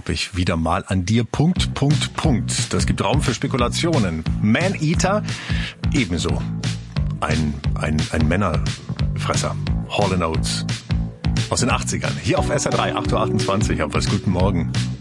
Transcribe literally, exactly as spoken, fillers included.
habe ich wieder mal an dir Punkt, Punkt, Punkt. Das gibt Raum für Spekulationen. Man-Eater ebenso. Ein, ein, ein Männerfresser. Hall and Oates. Aus den achtzigern. Hier auf S R drei, acht Uhr achtundzwanzig. Auf was, guten Morgen.